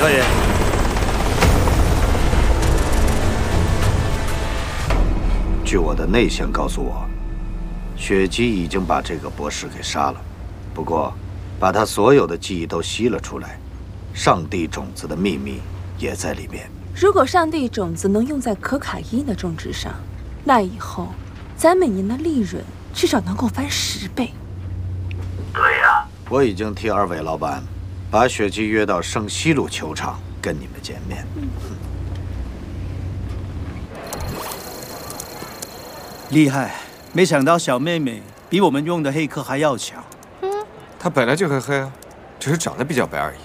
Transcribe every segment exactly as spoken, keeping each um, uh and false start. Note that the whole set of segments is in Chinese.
少爷。 据我的内线告诉我，雪姬已经把这个博士给杀了，不过把他所有的记忆都吸了出来，上帝种子的秘密也在里面。 如果上帝种子能用在可卡因的种植上，那以后咱每年的利润至少能够翻十倍。 对呀，我已经替二位老板把雪姬约到圣西路球场跟你们见面。嗯， 厉害！没想到小妹妹比我们用的黑客还要强。 嗯，她本来就很黑啊，只是长得比较白而已。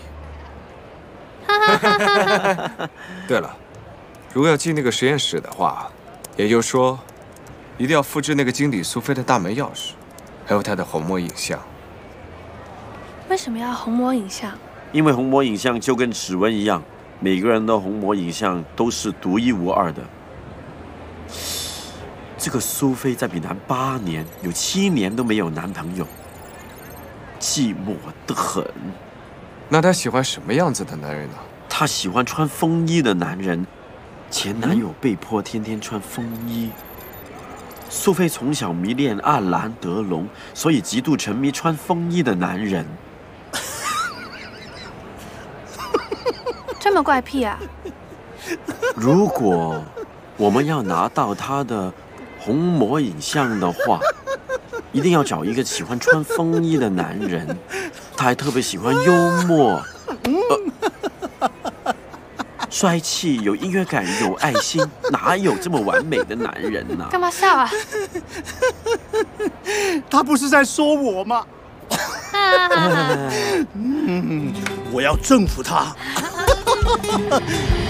对了，如果要进那个实验室的话，也就是说，一定要复制那个经理苏菲的大门钥匙，还有她的虹膜影像。 为什么要虹膜影像？ 因为虹膜影像就跟指纹一样，每个人的虹膜影像都是独一无二的。这个苏菲在比南八年，有七年都没有男朋友，寂寞得很。 那她喜欢什么样子的男人呢？ 她喜欢穿风衣的男人，前男友被迫天天穿风衣。苏菲从小迷恋阿兰德龙，所以极度沉迷穿风衣的男人。 这么怪癖啊！ 如果我们要拿到他的虹膜影像的话，一定要找一个喜欢穿风衣的男人。他还特别喜欢幽默、呃、帅气、有音乐感、有爱心，哪有这么完美的男人呢、啊？ 干嘛笑啊？ 他不是在说我吗？嗯，我要征服他。